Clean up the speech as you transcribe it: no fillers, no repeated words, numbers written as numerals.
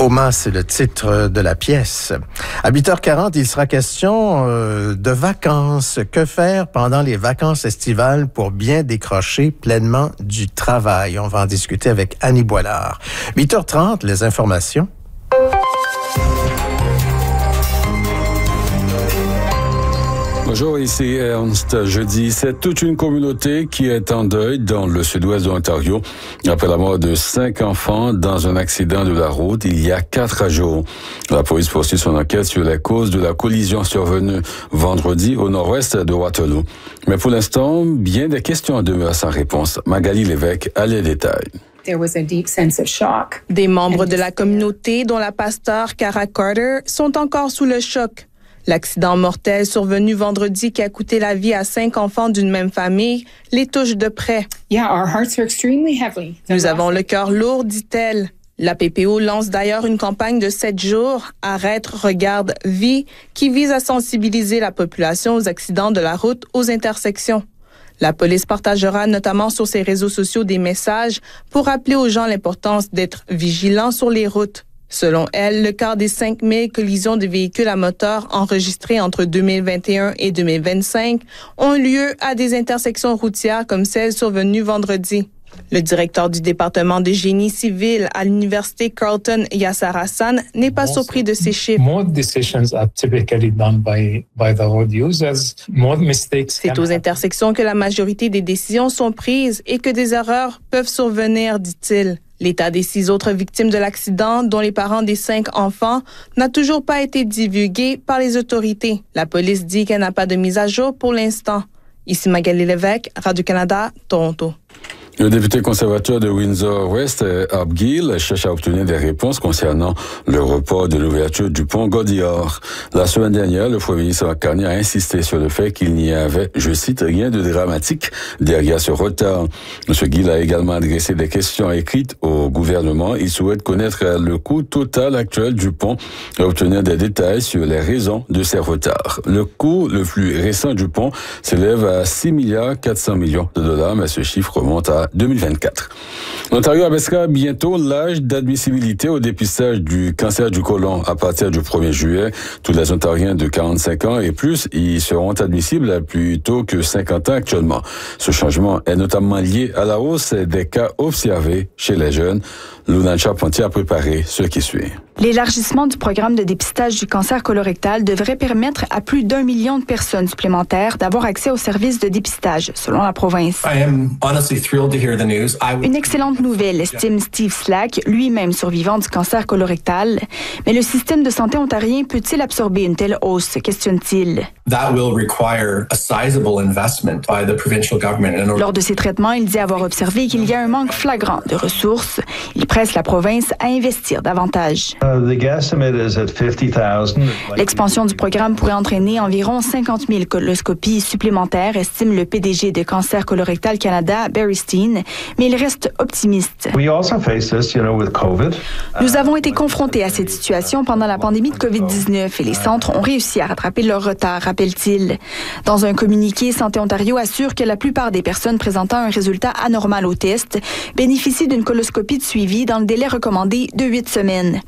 Coma, c'est le titre de la pièce. À 8h40, il sera question de vacances. Que faire pendant les vacances estivales pour bien décrocher pleinement du travail? On va en discuter avec Annie Boilard. 8h30, les informations. Bonjour, ici Ernst. Jeudi, c'est toute une communauté qui est en deuil dans le sud-ouest de l'Ontario après la mort de 5 enfants dans un accident de la route il y a 4 jours. La police poursuit son enquête sur les causes de la collision survenue vendredi au nord-ouest de Waterloo. Mais pour l'instant, bien des questions demeurent sans réponse. Magali Lévesque a les détails. Des membres de la communauté, dont la pasteure Cara Carter, sont encore sous le choc. L'accident mortel survenu vendredi qui a coûté la vie à 5 enfants d'une même famille les touche de près. Nous avons le cœur lourd, dit-elle. La PPO lance d'ailleurs une campagne de 7 jours, Arrête, regarde, vie, qui vise à sensibiliser la population aux accidents de la route aux intersections. La police partagera notamment sur ses réseaux sociaux des messages pour rappeler aux gens l'importance d'être vigilants sur les routes. Selon elle, le quart des 5000 collisions de véhicules à moteur enregistrées entre 2021 et 2025 ont lieu à des intersections routières comme celle survenue vendredi. Le directeur du département de génie civil à l'université Carleton, Yasser Hassan, n'est pas surpris de ces chiffres. C'est aux intersections que la majorité des décisions sont prises et que des erreurs peuvent survenir, dit-il. L'état des 6 autres victimes de l'accident, dont les parents des 5 enfants, n'a toujours pas été divulgué par les autorités. La police dit qu'elle n'a pas de mise à jour pour l'instant. Ici Magali Lévesque, Radio-Canada, Toronto. Le député conservateur de Windsor-West, Art Gill, cherche à obtenir des réponses concernant le report de l'ouverture du pont Gaudiard. La semaine dernière, le premier ministre Mark Carney a insisté sur le fait qu'il n'y avait, je cite, rien de dramatique derrière ce retard. M. Gill a également adressé des questions écrites au gouvernement. Il souhaite connaître le coût total actuel du pont et obtenir des détails sur les raisons de ces retards. Le coût le plus récent du pont s'élève à 6,4 milliards de dollars, mais ce chiffre remonte à 2024. L'Ontario abaissera bientôt l'âge d'admissibilité au dépistage du cancer du côlon. À partir du 1er juillet, tous les Ontariens de 45 ans et plus y seront admissibles à plus tôt que 50 ans actuellement. Ce changement est notamment lié à la hausse des cas observés chez les jeunes. Luna Charpentier a préparé ce qui suit. L'élargissement du programme de dépistage du cancer colorectal devrait permettre à plus d'1 million de personnes supplémentaires d'avoir accès aux services de dépistage, selon la province. Une excellente nouvelle, estime Steve Slack, lui-même survivant du cancer colorectal. Mais le système de santé ontarien peut-il absorber une telle hausse, questionne-t-il. Lors de ses traitements, il dit avoir observé qu'il y a un manque flagrant de ressources. Il presse la province à investir davantage. L'expansion du programme pourrait entraîner environ 50 000 coloscopies supplémentaires, estime le PDG de Cancer Colorectal Canada, Barry Steen, mais il reste optimiste. Nous avons été confrontés à cette situation pendant la pandémie de COVID-19 et les centres ont réussi à rattraper leur retard, rappelle-t-il. Dans un communiqué, Santé Ontario assure que la plupart des personnes présentant un résultat anormal au test bénéficient d'une coloscopie de suivi dans le délai recommandé de 8 semaines.